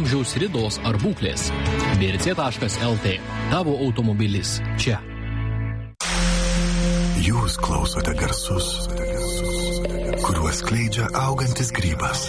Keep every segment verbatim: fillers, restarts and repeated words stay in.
amžiaus ridos ar būklės. B R C taškas L T. Tavo automobilis čia. Jūs klausote garsus, kuriuos skleidžia augantis grybas.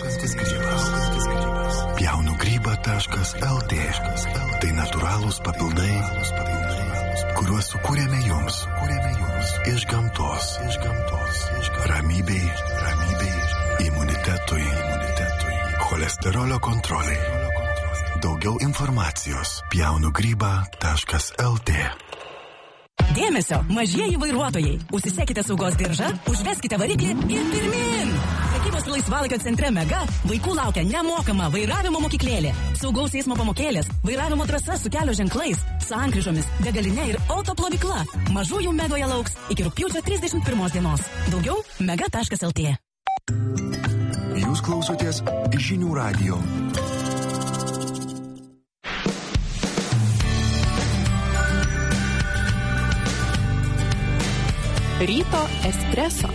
Pjaunu grybą taškas L T. Tai natūralūs papildai, kuriuos sukūrėme jums iš gamtos. Ramybei, ramybei, imunitetui, imunitetui, cholesterolio kontroliai. Daugiau informacijos pjaunu grybą taškas L T. Dėmesio, mažieji vairuotojai. Užsisekite saugos diržą, užveskite variklį ir pirmin. Prekybos laisvalaikio centre Mega vaikų laukia nemokama vairavimo mokyklėlė, saugaus eismo pamokėlės, vairavimo trasa su kelio ženklais, sankryžomis, degalinė ir autoplovykla. Mažųjų Megoje lauks iki rugpjūčio trisdešimt pirmos dienos. Daugiau mega taškas L T. Jūs klausotės Žinių radijo. Ryto espreso.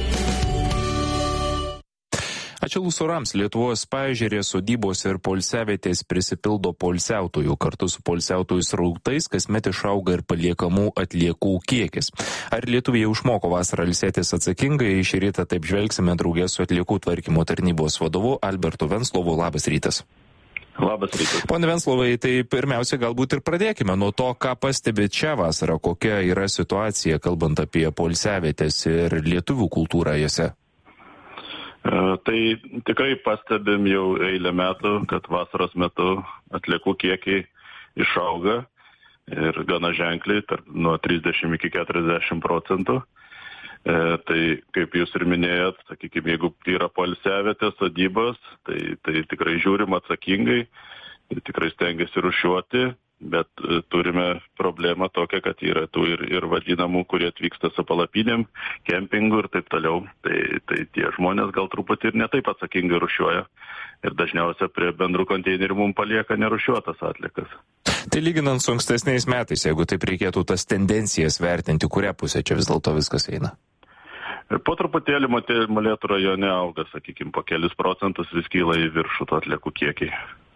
Atšilus orams Lietuvos paežerės sodybos ir poilsiavietės prisipildo poilsiautojų. Kartu su poilsiautojų srautais kasmet išauga ir paliekamų atliekų kiekis. Ar lietuviai išmoko vasarą ilsėtis atsakingai? Šį rytą taip žvelgsime draugė su atliekų tvarkymo tarnybos vadovu Albertu Venslovu. Labas rytas. Labas rytas. Pone Venslovai, tai pirmiausia galbūt ir pradėkime nuo to, ką pastebėt šią vasarą, kokia yra situacija, kalbant apie poilsiavietės ir lietuvių kultūrą jose. E, tai tikrai pastebim jau eilę metų, kad vasaros metu atliekų kiekiai išauga ir gana ženkliai, tarp nuo trisdešimt iki keturiasdešimt procentų. E, tai kaip jūs ir minėjot, sakykime, jeigu yra poilsiavietės sodybos, tai, tai tikrai žiūrim atsakingai ir tikrai stengiasi rūšiuoti, bet e, turime problemą tokią, kad yra tų ir, ir vadinamų, kurie atvyksta su palapinėm, kempingu ir taip toliau. Tai, tai tie žmonės gal truputį ir netaip atsakingai rūšiuoja ir dažniausiai prie bendrų konteinerių mums palieka nerūšiuotas atliekas. Tai lyginant su ankstesniais metais, jeigu taip reikėtų tas tendencijas vertinti, kurią pusę čia vis dėlto viskas eina? Ir po truputėlį Molėtų rajone auga, sakykime, po kelis procentus vis kyla į viršų tų atliekų kiekiai.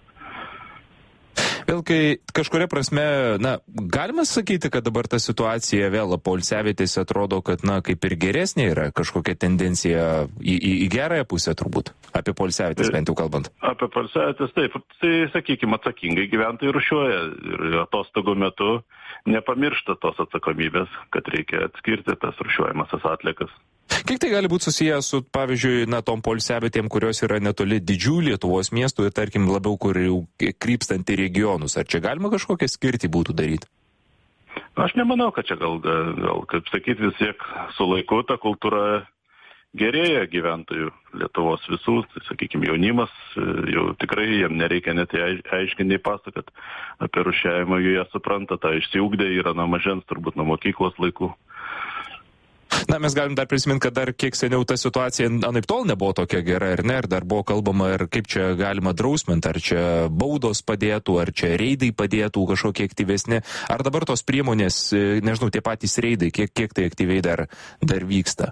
Vėl kai kažkuria prasme, na, galima sakyti, kad dabar ta situacija vėl poilsiavietėse atrodo, kad, na, kaip ir geresnė yra kažkokia tendencija į, į, į gerąją pusę turbūt, apie poilsiavietės bent jau kalbant. Apie poilsiavietės taip, tai, sakykime, atsakingai gyventojai rūšiuoja ir atostogų metu nepamiršta tos atsakomybės, kad reikia atskirti tas rūšiuojamasias atliekas. Kiek tai gali būti susijęs su, pavyzdžiui, na, tom poilsiavietėm, kurios yra netoli didžių Lietuvos miestų ir, tarkim, labiau kur jau krypstant į regionus? Ar čia galima kažkokią skirtį būtų daryti? Aš nemanau, kad čia gal, gal kaip sakyti, vis tiek su laiku ta kultūra gerėja gyventojų Lietuvos visų, tai, sakykime, jaunimas, jau tikrai jiem nereikia net aiškinti pasakot apie rūšiavimą, jie supranta, tą išsiugdė yra nuo mažens, turbūt nuo mokyklos laikų. Na, mes galim dar prisiminti, kad dar kiek seniau ta situacija anaip tol nebuvo tokia gera, ir ne, ir dar buvo kalbama, ir kaip čia galima drausminti, ar čia baudos padėtų, ar čia reidai padėtų kažkokie aktyvesni, ar dabar tos priemonės, nežinau, tie patys reidai, kiek, kiek tai aktyviai dar, dar vyksta?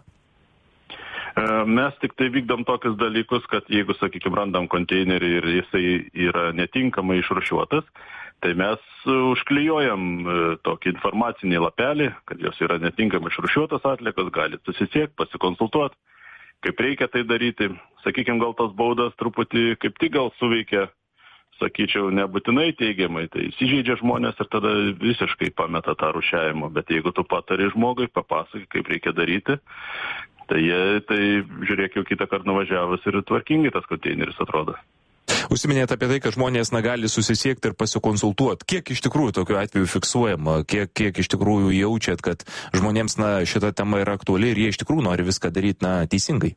Mes tik tai vykdom tokius dalykus, kad jeigu, sakykime, randam konteinerį ir jisai yra netinkamai išrūšiuotas, tai mes užklijuojam tokį informacinį lapelį, kad jos yra netinkamai išrūšiuotas atliekos, gali susisiekti, pasikonsultuoti, kaip reikia tai daryti. Sakykime, gal tos baudos truputį kaip tik gal suveikia, sakyčiau, nebūtinai teigiamai, tai įsižeidžia žmonės ir tada visiškai pameta tą rūšiavimą. Bet jeigu tu patari žmogui, papasakai, kaip reikia daryti, tai, jie, tai žiūrėk, jau kitą kartą nuvažiavus ir tvarkingai tas konteineris atrodo. Užsiminėte apie tai, kad žmonės na, gali susisiekti ir pasikonsultuoti. Kiek iš tikrųjų tokiu atveju fiksuojama, kiek, kiek iš tikrųjų jaučiat, kad žmonėms na, šita tema yra aktuali ir jie iš tikrųjų nori viską daryti na, teisingai?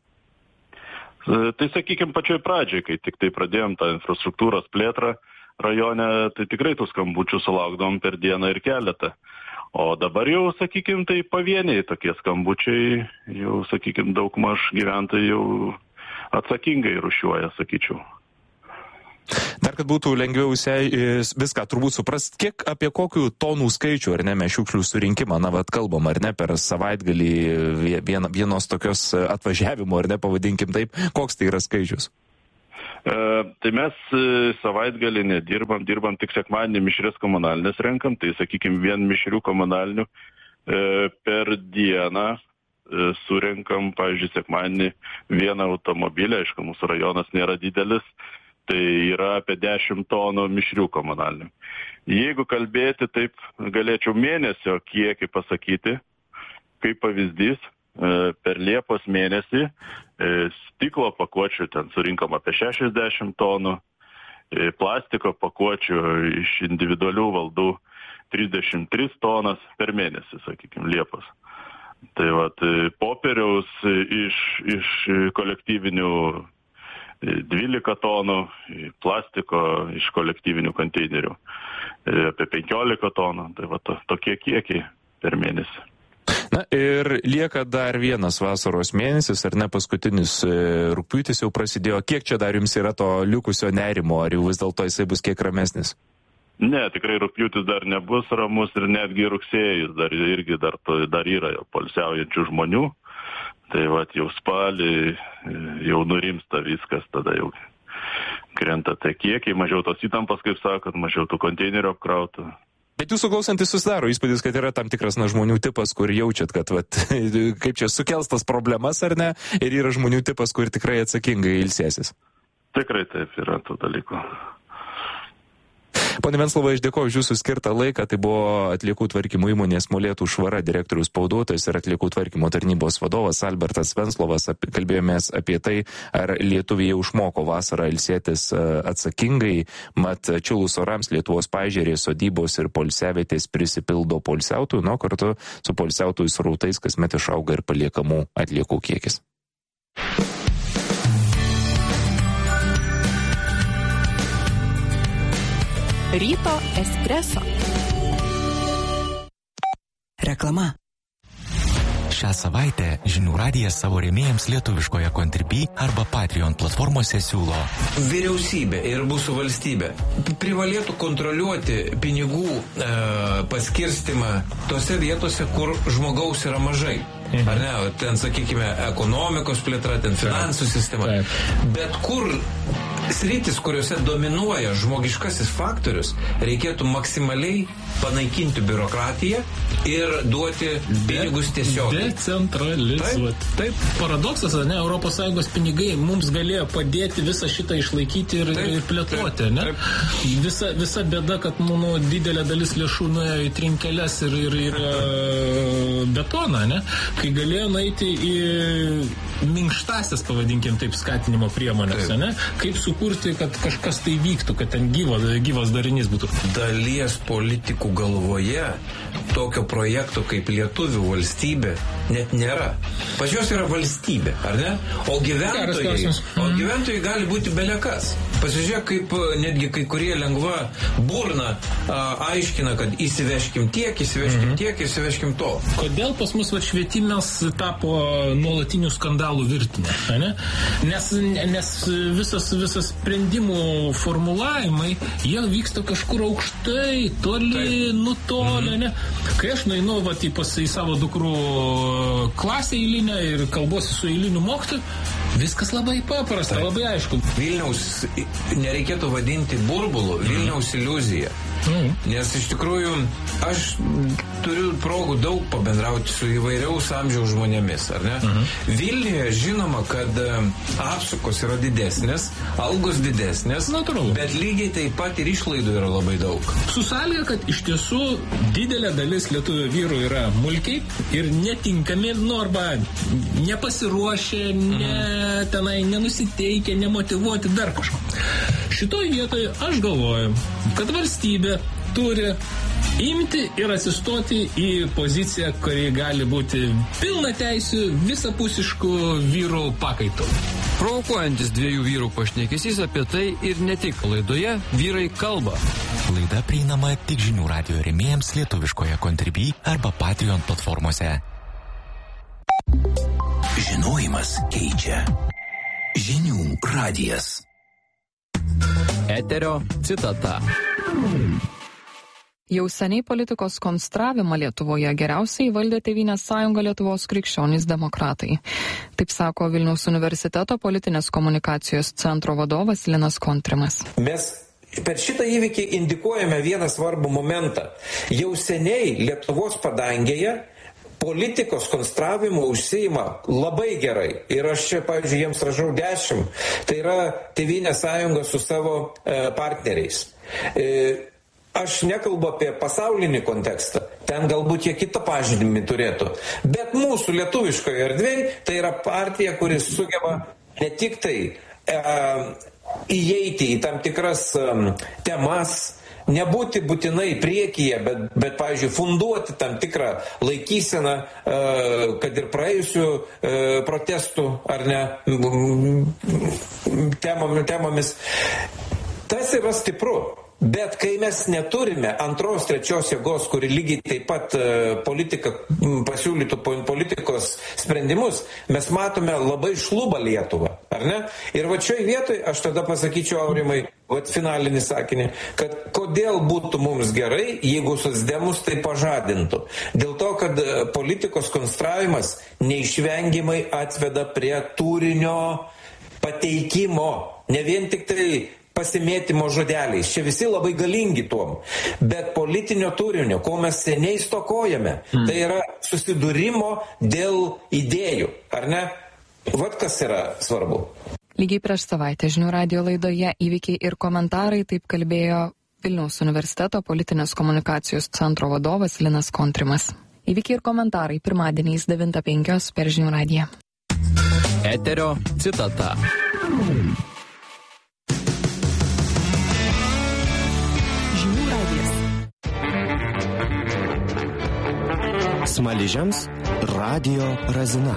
Tai sakykime, pačioj pradžioj, kai tik tai pradėjom tą infrastruktūros plėtrą rajone, tai tikrai tų skambučių sulaukdom per dieną ir keletą. O dabar jau, sakykime, tai pavieniai tokie skambučiai, jau, sakykime, daugmaž gyventojai jau atsakingai rūšiuoja, sakyčiau. Dar kad būtų lengviau viską turbūt suprast, kiek apie kokių tonų skaičių, ar ne, mes šiukšlių surinkimą, na, vat kalbam, ar ne, per savaitgalį vien, vienos tokios atvažiavimo, ar ne, pavadinkim taip, koks tai yra skaičius? Tai mes savaitgalį nedirbam, dirbam tik sekmadienį mišrės komunalinės renkam, tai sakykime vien mišrių komunalinių per dieną surenkam, pavyzdžiui, sekmadienį vieną automobilį, aišku, mūsų rajonas nėra didelis, tai yra apie dešimt tonų mišrių komunalinių. Jeigu kalbėti, taip galėčiau mėnesio kiekį pasakyti, kaip pavyzdys, per Liepos mėnesį stiklo pakuočių ten surinkam apie šešiasdešimt tonų, plastiko pakuočių iš individualių valdų trisdešimt tris tonas per mėnesį, sakykime, Liepos. Tai vat, popieriaus iš, iš kolektyvinių dvylika tonų, plastiko iš kolektyvinių konteinerių apie penkiolika tonų, tai va to, tokie kiekiai per mėnesį. Na ir lieka dar vienas vasaros mėnesis, ar ne, paskutinis rugpjūtis jau prasidėjo. Kiek čia dar jums yra to likusio nerimo, ar jau vis dėlto jisai bus kiek ramesnis? Ne, tikrai rugpjūtis dar nebus ramus ir netgi rugsėjis dar irgi dar, dar yra jau poilsiaujančių žmonių. Tai vat jau spalį jau nurimsta viskas, tada jau krenta tai kiekiai, mažiau tos įtampos, kaip sakot, mažiau tų konteinerių apkrautų. Bet jūsų klausantis susidaro įspūdis, kad yra tam tikras na, žmonių tipas, kur jaučiat, kad vat, kaip čia sukels tas problemas ar ne, ir yra žmonių tipas, kur tikrai atsakingai ilsėsis. Tikrai taip yra tų dalykų. Pone Venclova, aš dėkoju už jūsų skirtą laiką. Tai buvo atliekų tvarkymo įmonės Molėtų Švara direktorius pavaduotojas ir atliekų tvarkymo tarnybos vadovas Albertas Venclovas. Apie, kalbėjomės apie tai, ar lietuviai jau išmoko vasarą ilsėtis atsakingai. Mat, čilus orams Lietuvos paežerės, sodybos ir poilsiavietės prisipildo poilsiautojų, nuo kartu su poilsiautojų srautais kasmet išauga ir paliekamų atliekų kiekis. Ryto espreso. Reklama. Šią savaitę Žinių radijas savo rėmėjams lietuviškoje Contribui arba Patreon platformose siūlo. Vyriausybė ir mūsų valstybė privalėtų kontroliuoti pinigų e, paskirstimą tose vietose, kur žmogaus yra mažai. Mhm. Ar ne? Ten, sakykime, ekonomikos plėtra, ten finansų sistema. Taip. Bet kur sritis, kuriuose dominuoja žmogiškasis faktorius, reikėtų maksimaliai panaikinti biurokratiją ir duoti pinigus tiesiog. Decentralizuoti. Taip. Taip, paradoksas, ne, Europos Sąjungos pinigai mums galėjo padėti visą šitą išlaikyti ir, taip, ir plėtoti, ne? Taip. Visa, visa bėda, kad, manau, didelė dalis lėšų nuėjo į trinkeles ir, ir, ir betoną, ne? Kai galėjo nueiti į minkštasias, pavadinkim taip, skatinimo priemonės, ne? Kaip sukurti, kad kažkas tai vyktų, kad ten gyvo, gyvas darinys būtų. Dalies politikų galvoje tokio projekto kaip lietuvių valstybė net nėra. Pas juos yra valstybė, ar ne? O gyventojai, o gyventojai gali būti belekas. Pasižiūrėk, kaip netgi kai kurie lengva burna a, aiškina, kad įsiveškim tiek, įsiveškim mm-hmm. tiek, įsiveškim to. Kodėl pas mus va, švietimas tapo nuolatinių skandalų virtinė? Ne? Nes, nes visas, visas sprendimų formulavimai, jie vyksta kažkur aukštai, toli, taip, nutolę. Mm-hmm. Ne? Kai aš nueinu va, į, pas, į savo dukrų klasę eilinę ir kalbuosi su eiliniu mokytoju, viskas labai paprasta, taip, labai aišku. Vilniaus nereikėtų vadinti burbulu, Vilniaus iliuzija. Mm. Nes iš tikrųjų aš turiu progų daug pabendrauti su įvairiaus amžiaus žmonėmis, ar ne? Mm-hmm. Vilniuje žinoma, kad apsukos yra didesnės, algos didesnės, natūralu, bet lygiai taip pat ir išlaidų yra labai daug. Su sąlyga, kad iš tiesų didelė dalis lietuvių vyrų yra mulkiai ir netinkami, nu arba nepasiruošę, mm. ne, tenai nenusiteikę, nemotyvuoti, dar kažko. Šitoj vietoje aš galvoju, kad valstybė turi imti ir atsistoti į poziciją, kuri gali būti pilna teisių visapusiškų vyrų pakaitų. Provokuojantis dviejų vyrų pašnekesys apie tai ir ne tik laidoje Vyrai kalba. Laida prieinama tik Žinių radijo rėmėjams lietuviškoje Contribui arba Patreon platformose. Žinojimas keičia. Žinių radijas. Eterio citata. Jau seniai politikos konstravimą Lietuvoje geriausiai valdė Tėvynės sąjunga Lietuvos krikščionys demokratai. Taip sako Vilniaus universiteto politinės komunikacijos centro vadovas Linas Kontrimas. Mes per šitą įvykį indikuojame vieną svarbų momentą. Jau seniai Lietuvos padangėje politikos konstravimu užsiima labai gerai. Ir aš čia, pavyzdžiui, jiems rašau dešimt. Tai yra Tėvynės sąjunga su savo e, partneriais. E, Aš nekalbu apie pasaulinį kontekstą, ten galbūt jie kitą pažymį turėtų, bet mūsų lietuviškoje erdvėje tai yra partija, kuris sugeba ne tik tai e, įeiti į tam tikras e, temas, nebūti būtinai priekyje, bet, bet pavyzdžiui, funduoti tam tikrą laikyseną, e, kad ir praėjusių e, protestų ar ne temomis. temomis. Tas yra stipru. Bet kai mes neturime antros, trečios jėgos, kuri lygiai taip pat politika, pasiūlytų politikos sprendimus, mes matome labai šlubą Lietuvą, ar ne? Ir va šioj vietoj aš tada pasakyčiau, Aurimai, va finalinį sakinį, kad kodėl būtų mums gerai, jeigu socdemus tai pažadintų. Dėl to, kad politikos konstravimas neišvengiamai atveda prie turinio pateikimo, ne vien tik tai pasimėtimo žodeliais. Čia visi labai galingi tuom. Bet politinio turinio, ko mes seniai stokojame, mm. tai yra susidūrimo dėl idėjų. Ar ne? Vat kas yra svarbu. Lygiai prieš savaitę žinių radijo laidoje Įvykiai ir komentarai taip kalbėjo Vilniaus universiteto politinės komunikacijos centro vadovas Linas Kontrimas. Įvykiai ir komentarai pirmadieniais devintą penkios per žinių radiją. Eterio citata. Smaližiams radio razina.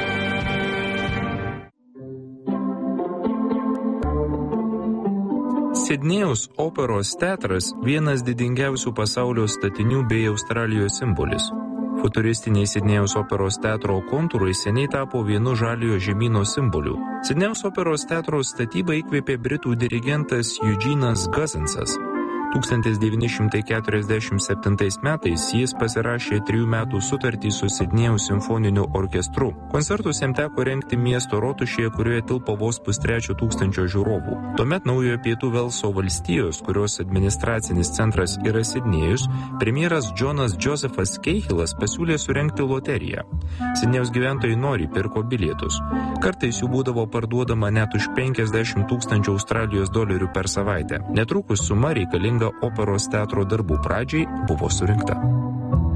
Sidnėjaus operos teatras vienas didingiausių pasaulio statinių bei Australijos simbolis. Futuristiniai Sidnėjaus operos teatro kontūrai seniai tapo vienu žaliojo žemyno simboliu. Sidnėjaus operos teatro statybą įkvėpė britų dirigentas Eugenas Guzzensas. tūkstantis devyni šimtai keturiasdešimt septintais metais jis pasirašė trijų metų sutartį su Sidnėjaus simfoniniu orkestru. Koncertus jam teko rengti miesto rotušėje, kurioje tilpo vos pustrečio tūkstančio žiūrovų. Tuomet naujojo Pietų Velso valstijos, kurios administracinis centras yra Sidnėjus, premjeras Džonas Džozefas Keihilas pasiūlė surengti loteriją. Sidnėjaus gyventojai nori pirko bilietus. Kartais jų būdavo parduodama net už penkiasdešimt tūkstančių Australijos dolerių per savaitę. Netrukus suma reikalinga operos teatro darbų pradžiai buvo surinkta.